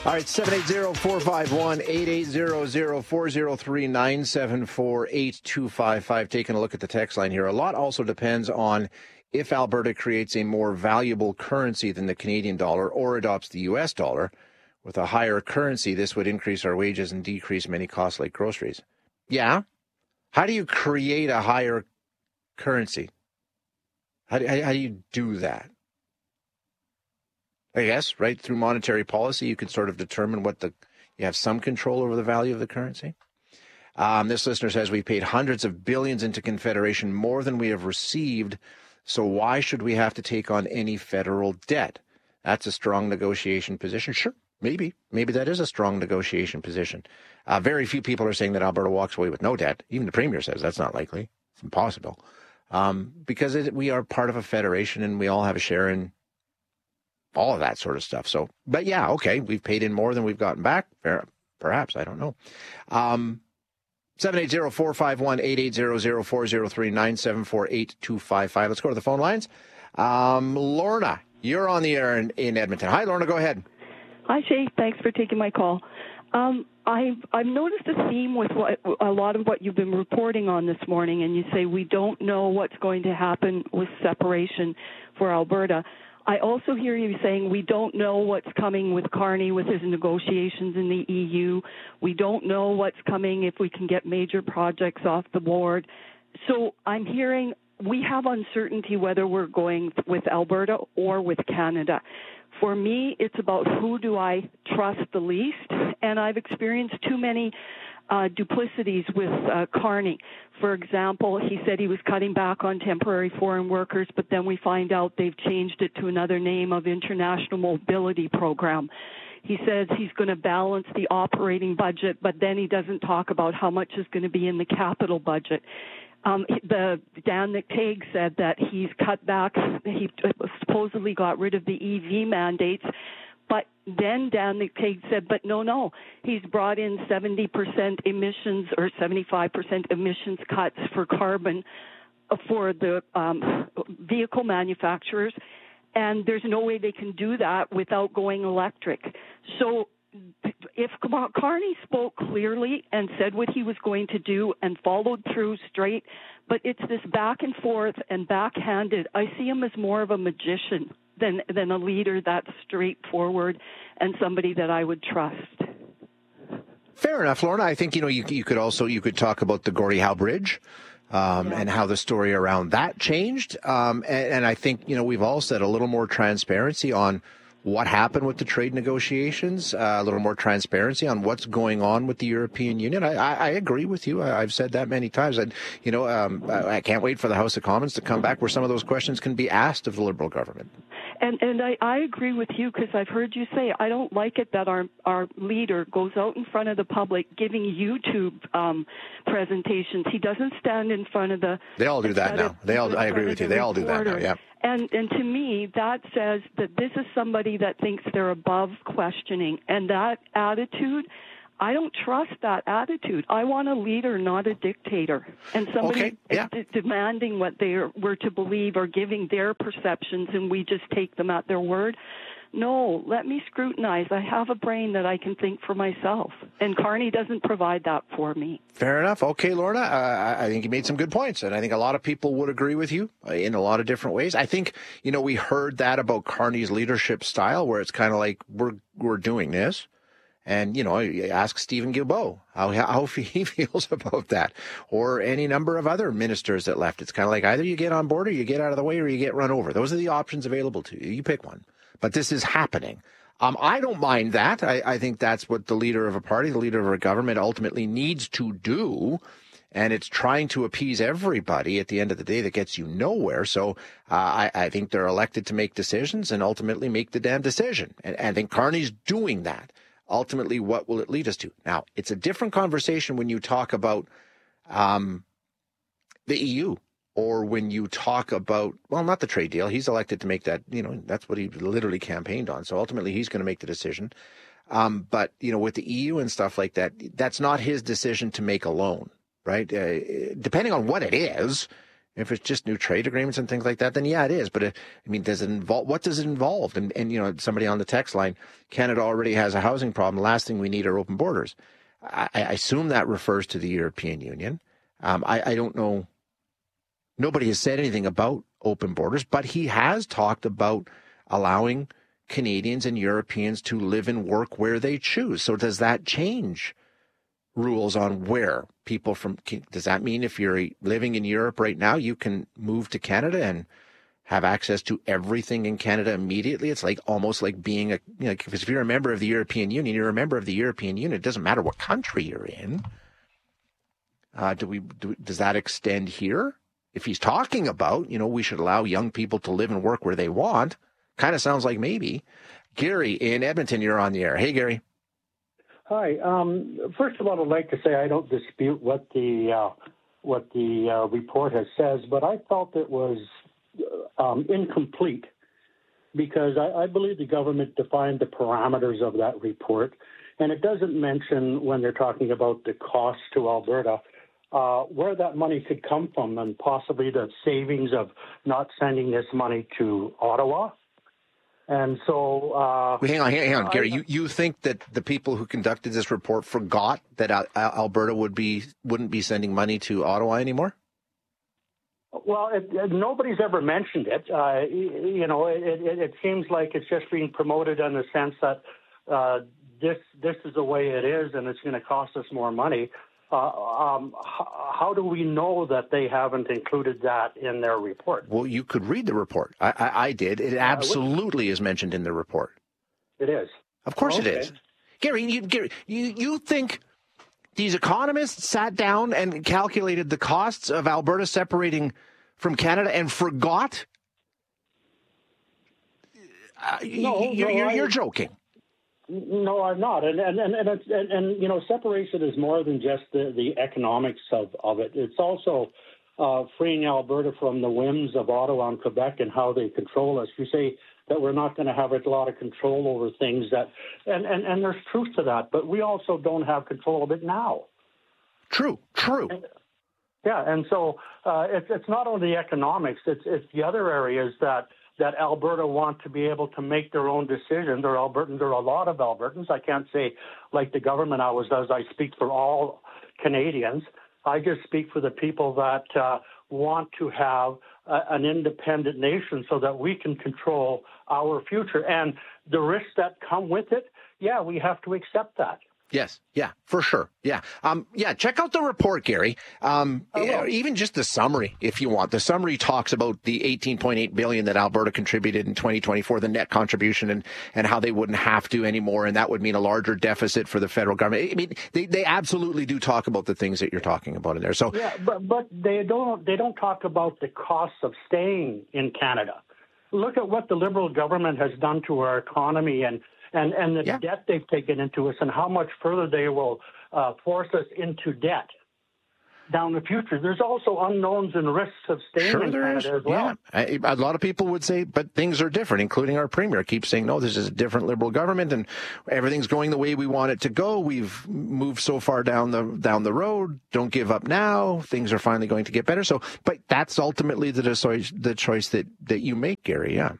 All right, 780-451-8800, 403-974-8255. Taking a look at the text line here. A lot also depends on if Alberta creates a more valuable currency than the Canadian dollar or adopts the U.S. dollar. With a higher currency, this would increase our wages and decrease many costs like groceries. Yeah. How do you create a higher currency? How do you do that? I guess, right, through monetary policy, you can sort of determine you have some control over the value of the currency. This listener says we've paid hundreds of billions into Confederation, more than we have received. So why should we have to take on any federal debt? That's a strong negotiation position. Sure, maybe that is a strong negotiation position. Very few people are saying that Alberta walks away with no debt. Even the Premier says that's not likely. It's impossible. Because we are part of a federation and we all have a share in all of that sort of stuff. So, but yeah, okay, we've paid in more than we've gotten back. Perhaps, I don't know. 780-451-8800, 403-974-8255. Let's go to the phone lines. Lorna, you're on the air in Edmonton. Hi, Lorna, go ahead. Hi, Shay. Thanks for taking my call. I've noticed a theme with a lot of what you've been reporting on this morning, and you say we don't know what's going to happen with separation for Alberta. I also hear you saying we don't know what's coming with Carney with his negotiations in the EU. We don't know what's coming if we can get major projects off the board. So I'm hearing we have uncertainty whether we're going with Alberta or with Canada. For me, it's about who do I trust the least, and I've experienced too many duplicities with Carney. For example, he said he was cutting back on temporary foreign workers, but then we find out they've changed it to another name of International Mobility Program. He says he's going to balance the operating budget, but then he doesn't talk about how much is going to be in the capital budget. Dan McTague said that he's cut back, he supposedly got rid of the EV mandates, but then Dan McTague said, but no, he's brought in 70% emissions or 75% emissions cuts for carbon for the vehicle manufacturers, and there's no way they can do that without going electric. So if Carney spoke clearly and said what he was going to do and followed through straight, but it's this back and forth and backhanded, I see him as more of a magician than a leader that's straightforward and somebody that I would trust. Fair enough, Lorna. I think, you could talk about the Gordie Howe Bridge and how the story around that changed. And I think, we've all said a little more transparency on what happened with the trade negotiations, a little more transparency on what's going on with the European Union. I agree with you. I've said that many times. And, I can't wait for the House of Commons to come back where some of those questions can be asked of the Liberal government. And I agree with you because I've heard you say I don't like it that our leader goes out in front of the public giving YouTube presentations. He doesn't stand in front of the... They all do that now. I agree with you. They all do that now, yeah. And to me, that says that this is somebody that thinks they're above questioning. And that attitude, I don't trust that attitude. I want a leader, not a dictator. And somebody demanding what they were to believe or giving their perceptions and we just take them at their word. No, let me scrutinize. I have a brain that I can think for myself. And Carney doesn't provide that for me. Fair enough. Okay, Lorna, I think you made some good points. And I think a lot of people would agree with you in a lot of different ways. I think, we heard that about Carney's leadership style where it's kind of like we're doing this. And, ask Stephen Guilbeault how he feels about that, or any number of other ministers that left. It's kind of like either you get on board or you get out of the way or you get run over. Those are the options available to you. You pick one. But this is happening. I don't mind that. I think that's what the leader of a party, the leader of a government ultimately needs to do. And it's trying to appease everybody at the end of the day that gets you nowhere. So I think they're elected to make decisions and ultimately make the damn decision. And I think Carney's doing that. Ultimately, what will it lead us to? Now, it's a different conversation when you talk about the EU or when you talk about, well, not the trade deal. He's elected to make that, that's what he literally campaigned on. So ultimately, he's going to make the decision. But, with the EU and stuff like that, that's not his decision to make alone, right? Depending on what it is, If it's just new trade agreements and things like that, then yeah, it is. But I mean, does it involve? What does it involve? And you know, somebody on the text line, Canada already has a housing problem. Last thing we need are open borders. I assume that refers to the European Union. I don't know. Nobody has said anything about open borders, but he has talked about allowing Canadians and Europeans to live and work where they choose. So does that change rules on where people from, does that mean if you're living in Europe right now, you can move to Canada and have access to everything in Canada immediately? It's like almost like being a, you know, because if you're a member of the European Union, you're a member of the European Union. It doesn't matter what country you're in. Does that extend here? If he's talking about, you know, we should allow young people to live and work where they want, kind of sounds like maybe. Gary in Edmonton, you're on the air. Hey, Gary. Hi. First of all, I'd like to say I don't dispute what the report says, but I felt it was incomplete because I believe the government defined the parameters of that report, and it doesn't mention when they're talking about the cost to Alberta where that money could come from and possibly the savings of not sending this money to Ottawa. And so, hang on, Gary. You think that the people who conducted this report forgot that Alberta wouldn't be sending money to Ottawa anymore? Well, nobody's ever mentioned it. You know, it seems like it's just being promoted in the sense that this is the way it is, and it's going to cost us more money. How do we know that they haven't included that in their report? Well, you could read the report. I did. It absolutely is mentioned in the report. It is. Of course it is. Gary, you think these economists sat down and calculated the costs of Alberta separating from Canada and forgot? You're joking. No, I'm not, and you know, separation is more than just the economics of it. It's also freeing Alberta from the whims of Ottawa and Quebec and how they control us. You say that we're not going to have a lot of control over things that, and there's truth to that, but we also don't have control of it now. True. And so it's not only the economics; it's the other areas that Alberta want to be able to make their own decisions. There are Albertans, there are a lot of Albertans. I can't say like the government always does, I speak for all Canadians. I just speak for the people that want to have an independent nation so that we can control our future. And the risks that come with it, yeah, we have to accept that. Yes. Yeah, for sure. Yeah. Check out the report, Gary. Even just the summary, if you want. The summary talks about the $18.8 billion that Alberta contributed in 2024, the net contribution, and how they wouldn't have to anymore. And that would mean a larger deficit for the federal government. I mean, they absolutely do talk about the things that you're talking about in there. So yeah, but they don't talk about the costs of staying in Canada. Look at what the Liberal government has done to our economy and the debt they've taken into us and how much further they will force us into debt down the future. There's also unknowns and risks of staying in Canada as well. Yeah. A lot of people would say, but things are different, including our premier keeps saying, no, this is a different Liberal government and everything's going the way we want it to go. We've moved so far down the road. Don't give up now. Things are finally going to get better. So, but that's ultimately the choice that you make, Gary. Yeah.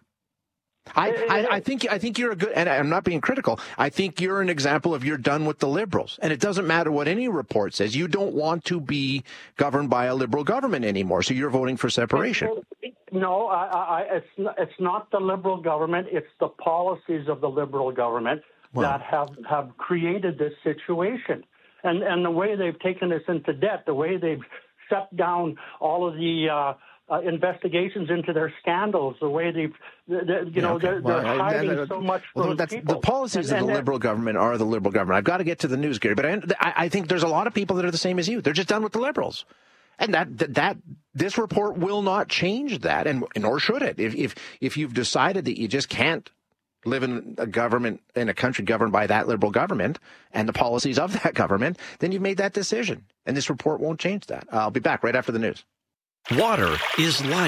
I think you're a good, and I'm not being critical. I think you're an example of you're done with the Liberals, and it doesn't matter what any report says. You don't want to be governed by a Liberal government anymore, so you're voting for separation. No, it's not the Liberal government. It's the policies of the Liberal government that have created this situation, and the way they've taken us into debt, the way they've shut down all of the investigations into their scandals, the way they're hiding so much from people. The policies of the Liberal government are the Liberal government. I've got to get to the news, Gary, but I think there's a lot of people that are the same as you. They're just done with the Liberals. And that this report will not change that, and nor should it. If you've decided that you just can't live in a country governed by that Liberal government and the policies of that government, then you've made that decision. And this report won't change that. I'll be back right after the news. Water is life.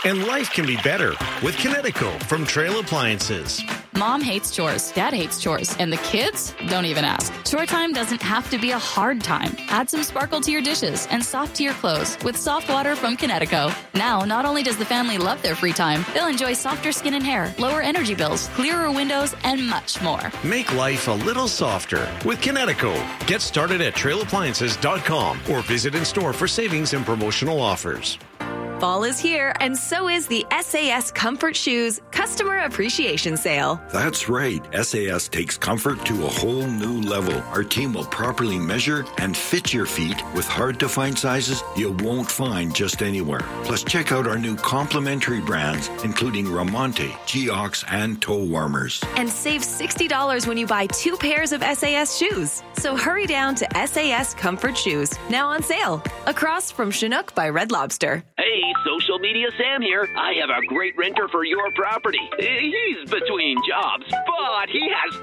And life can be better with Kinetico from Trail Appliances. Mom hates chores, Dad hates chores, and the kids don't even ask. Chore time doesn't have to be a hard time. Add some sparkle to your dishes and soft to your clothes with soft water from Kinetico. Now, not only does the family love their free time, they'll enjoy softer skin and hair, lower energy bills, clearer windows, and much more. Make life a little softer with Kinetico. Get started at trailappliances.com or visit in store for savings and promotional offers. Fall is here, and so is the SAS Comfort Shoes Customer Appreciation Sale. That's right. SAS takes comfort to a whole new level. Our team will properly measure and fit your feet with hard-to-find sizes you won't find just anywhere. Plus, check out our new complimentary brands, including Ramonte, Geox, and toe warmers. And save $60 when you buy 2 pairs of SAS shoes. So hurry down to SAS Comfort Shoes, now on sale, across from Chinook by Red Lobster. Hey, Social Media Sam here. I have a great renter for your property. He's between jobs, but he has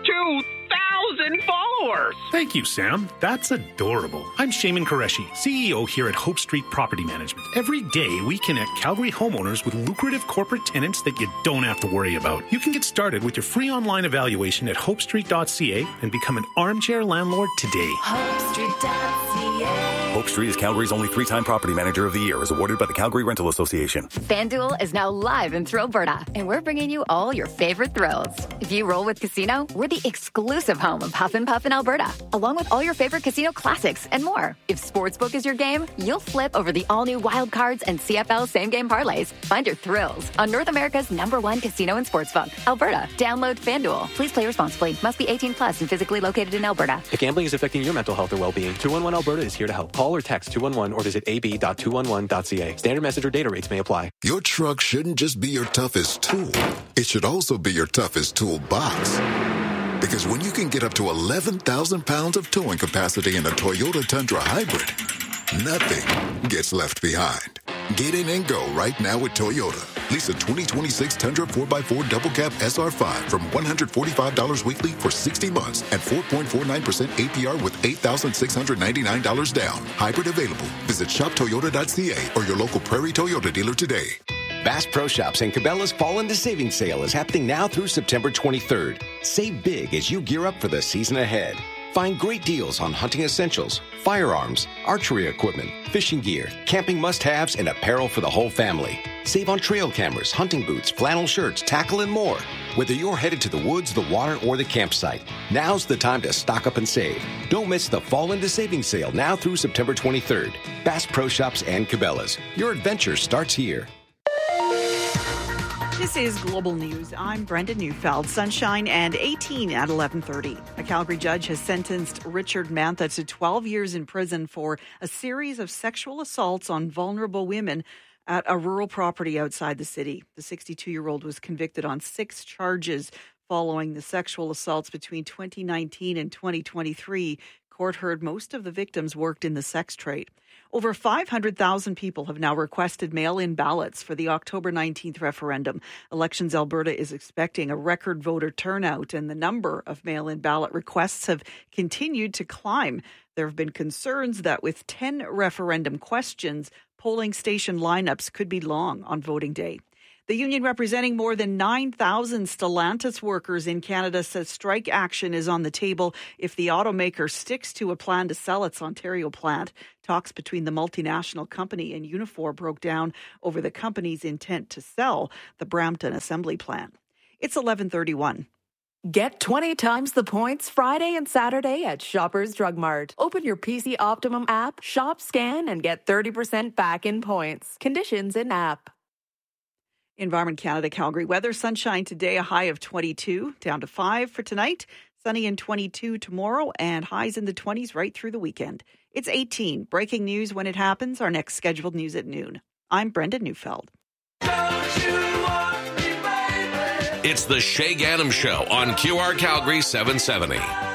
2,000 followers. Thank you, Sam. That's adorable. I'm Shaman Qureshi, CEO here at Hope Street Property Management. Every day, we connect Calgary homeowners with lucrative corporate tenants that you don't have to worry about. You can get started with your free online evaluation at hopestreet.ca and become an armchair landlord today. HopeStreet.ca. Hope Street is Calgary's only 3-time Property Manager of the Year, as awarded by the Calgary Rental Association. FanDuel is now live in Thrill, Alberta, and we're bringing you all your favorite thrills. If you roll with Casino, we're the exclusive home of Huff and Puff in Alberta, along with all your favorite casino classics and more. If Sportsbook is your game, you'll flip over the all-new Wild Cards and CFL same-game parlays. Find your thrills on North America's #1 casino and sportsbook, Alberta. Download FanDuel. Please play responsibly. Must be 18 plus and physically located in Alberta. If gambling is affecting your mental health or well-being, 211 Alberta is here to help. Call or text 211 or visit ab.211.ca. Standard message or data rates may apply. Your truck shouldn't just be your toughest tool. It should also be your toughest toolbox. Because when you can get up to 11,000 pounds of towing capacity in a Toyota Tundra Hybrid, nothing gets left behind. Get in and go right now with Toyota. Lease a 2026 Tundra 4x4 Double Cab SR5 from $145 weekly for 60 months at 4.49% APR with $8,699 down. Hybrid available. Visit shoptoyota.ca or your local Prairie Toyota dealer today. Bass Pro Shops and Cabela's Fall into Savings Sale is happening now through September 23rd. Save big as you gear up for the season ahead. Find great deals on hunting essentials, firearms, archery equipment, fishing gear, camping must-haves, and apparel for the whole family. Save on trail cameras, hunting boots, flannel shirts, tackle, and more. Whether you're headed to the woods, the water, or the campsite, now's the time to stock up and save. Don't miss the Fall into Savings Sale now through September 23rd. Bass Pro Shops and Cabela's. Your adventure starts here. This is Global News. I'm Brenda Neufeld. Sunshine and 18 at 11:30. A Calgary judge has sentenced Richard Mantha to 12 years in prison for a series of sexual assaults on vulnerable women at a rural property outside the city. The 62-year-old was convicted on 6 charges following the sexual assaults between 2019 and 2023. Court heard most of the victims worked in the sex trade. Over 500,000 people have now requested mail-in ballots for the October 19th referendum. Elections Alberta is expecting a record voter turnout, and the number of mail-in ballot requests have continued to climb. There have been concerns that with 10 referendum questions, polling station lineups could be long on voting day. The union representing more than 9,000 Stellantis workers in Canada says strike action is on the table if the automaker sticks to a plan to sell its Ontario plant. Talks between the multinational company and Unifor broke down over the company's intent to sell the Brampton assembly plant. It's 11:31. Get 20 times the points Friday and Saturday at Shoppers Drug Mart. Open your PC Optimum app, shop, scan, and get 30% back in points. Conditions in app. Environment Canada Calgary weather. Sunshine today, a high of 22, down to 5 for tonight. Sunny and 22 tomorrow, and highs in the 20s right through the weekend. It's 18. Breaking news when it happens. Our next scheduled news at noon. I'm Brenda Neufeld. It's the Shay Gannam Show on QR Calgary 770.